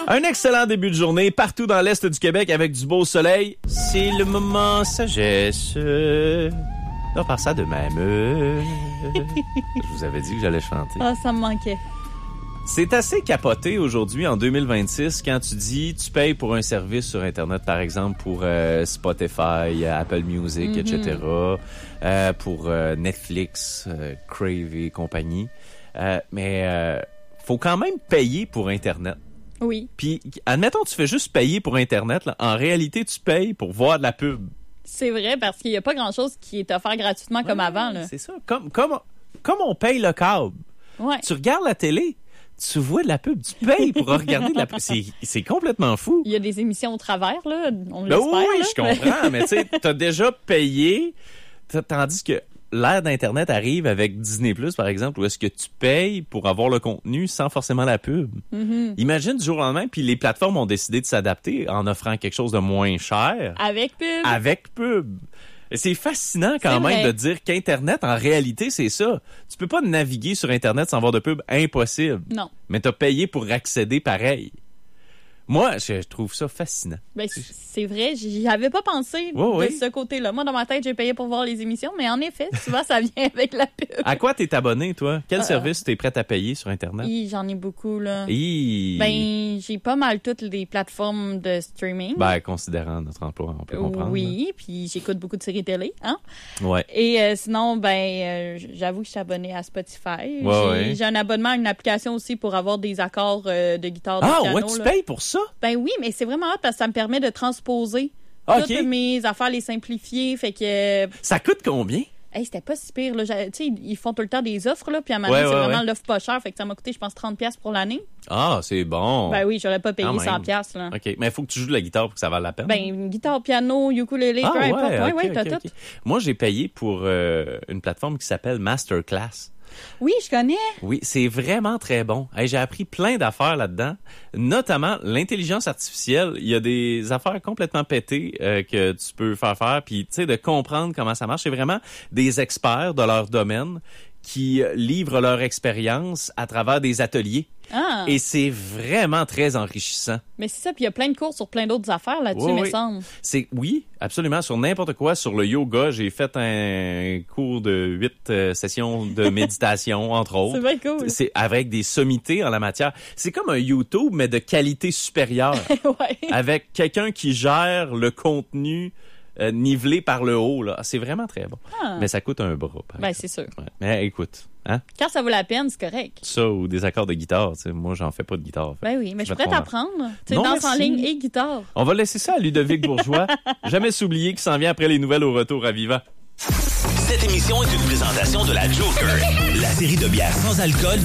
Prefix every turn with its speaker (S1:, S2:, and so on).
S1: Un excellent début de journée partout dans l'Est du Québec avec du beau soleil. C'est le moment sagesse. On va faire ça de même. Je vous avais dit que j'allais chanter.
S2: Ah, ça me manquait.
S1: C'est assez capoté aujourd'hui, en 2026, quand tu dis tu payes pour un service sur Internet, par exemple, pour Spotify, Apple Music, etc., pour Netflix, Crave et compagnie. Mais faut quand même payer pour Internet.
S2: Oui.
S1: Puis, admettons, tu fais juste payer pour Internet. Là. En réalité, tu payes pour voir de la pub.
S2: C'est vrai, parce qu'il n'y a pas grand-chose qui est offert gratuitement comme avant. Là.
S1: C'est ça. Comme on paye le câble.
S2: Ouais.
S1: Tu regardes la télé, tu vois de la pub, tu payes pour regarder de la pub. C'est complètement fou.
S2: Il y a des émissions au travers, là, on
S1: Ben
S2: l'espère.
S1: oui,
S2: là.
S1: je comprends, mais tu sais, t'as déjà payé, tandis que l'ère d'Internet arrive avec Disney+, par exemple, où est-ce que tu payes pour avoir le contenu sans forcément la pub.
S2: Mm-hmm.
S1: Imagine du jour au lendemain, puis les plateformes ont décidé de s'adapter en offrant quelque chose de moins cher.
S2: Avec pub.
S1: Avec pub. Et c'est fascinant quand
S2: C'est
S1: même
S2: vrai.
S1: de dire qu'Internet, en réalité, c'est ça. Tu peux pas naviguer sur Internet sans avoir de pub. Impossible.
S2: Non.
S1: Mais t'as payé pour accéder pareil. Moi, je trouve ça fascinant.
S2: Ben, c'est vrai, j'y avais pas pensé
S1: Oui,
S2: de
S1: oui.
S2: ce côté-là. Moi, dans ma tête, j'ai payé pour voir les émissions, mais en effet, souvent, ça vient avec la pub.
S1: À quoi t'es abonné, toi? Quel service t'es prête à payer sur Internet?
S2: J'en ai beaucoup, là.
S1: Hi.
S2: Ben, j'ai pas mal toutes les plateformes de streaming.
S1: Ben, considérant notre emploi, on peut comprendre.
S2: Oui, puis j'écoute beaucoup de séries télé, hein.
S1: Ouais.
S2: Et sinon, j'avoue que je suis abonnée à Spotify.
S1: Ouais.
S2: J'ai un abonnement à une application aussi pour avoir des accords de guitare, de
S1: Ah,
S2: piano.
S1: ouais, tu
S2: là.
S1: payes pour ça?
S2: Ben oui, mais c'est vraiment hot parce que ça me permet de transposer
S1: OK.
S2: toutes mes affaires, les simplifier. Fait que,
S1: Ça coûte combien?
S2: hey, c'était pas si pire. Là. Tu sais, ils font tout le temps des offres, là, puis à un moment
S1: Ouais,
S2: donné, c'est
S1: ouais,
S2: vraiment
S1: ouais.
S2: l'offre pas chère. Fait que ça m'a coûté, je pense, 30$ pour l'année.
S1: Ah, c'est bon.
S2: Ben oui, j'aurais pas payé
S1: Quand même.
S2: 100$. Là.
S1: OK, mais il faut que tu joues de la guitare pour que ça vaille la peine.
S2: Ben, guitare, piano, ukulélé, peu importe. Ouais, t'as tout.
S1: Moi, j'ai payé pour une plateforme qui s'appelle Masterclass.
S2: Oui, je connais.
S1: Oui, c'est vraiment très bon. Hey, j'ai appris plein d'affaires là-dedans, notamment l'intelligence artificielle. Il y a des affaires complètement pétées que tu peux faire, puis tu sais, de comprendre comment ça marche. C'est vraiment des experts de leur domaine qui livrent leur expérience à travers des ateliers.
S2: Ah,
S1: Et c'est vraiment très enrichissant.
S2: mais c'est ça. Puis il y a plein de cours sur plein d'autres affaires là-dessus,
S1: Oui,
S2: me
S1: oui.
S2: semble.
S1: Oui, absolument. Sur n'importe quoi. Sur le yoga, j'ai fait un cours de 8 sessions de méditation, entre autres.
S2: C'est bien cool.
S1: C'est avec des sommités en la matière. C'est comme un YouTube, mais de qualité supérieure.
S2: Ouais.
S1: Avec quelqu'un qui gère le contenu nivelé par le haut. Là. C'est vraiment très bon.
S2: Ah.
S1: Mais ça coûte un bras. par
S2: Ben,
S1: exemple.
S2: c'est sûr.
S1: Ouais. Mais écoute, hein?
S2: Quand ça vaut la peine, c'est correct.
S1: Ça ou des accords de guitare. Tu sais, moi, j'en fais pas de guitare.
S2: Ben oui, mais je suis
S1: vais
S2: prête
S1: te
S2: à
S1: convaincre.
S2: apprendre. Tu sais,
S1: Non,
S2: danse en
S1: merci.
S2: ligne et guitare.
S1: On va laisser ça à Ludovic Bourgeois. Jamais s'oublier qui s'en vient après les nouvelles au retour à Vivant.
S3: Cette émission est une présentation de la Joker, la série de bières sans alcool